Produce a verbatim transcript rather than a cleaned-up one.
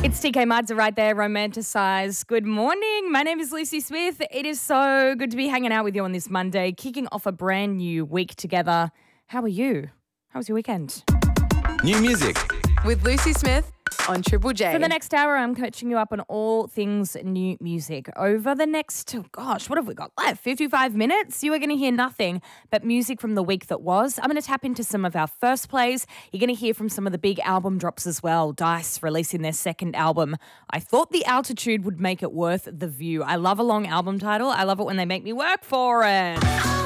It's T K Mads right there, Romanticise. Good morning. My name is Lucy Smith. It is so good to be hanging out with you on this Monday, kicking off a brand new week together. How are you? How was your weekend? New music with Lucy Smith on Triple J. For the next hour, I'm coaching you up on all things new music. Over the next, oh gosh, what have we got left? fifty-five minutes? You are going to hear nothing but music from the week that was. I'm going to tap into some of our first plays. You're going to hear from some of the big album drops as well. Dice releasing their second album. I thought The Altitude would make it worth the view. I love a long album title. I love it when they make me work for it.